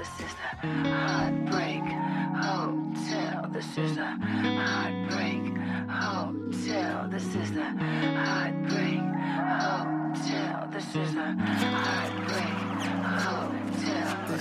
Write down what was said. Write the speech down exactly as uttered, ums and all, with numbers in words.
This is the Heartbreak Hotel. This is the Heartbreak Hotel. This is the Heartbreak Hotel. This is the Heartbreak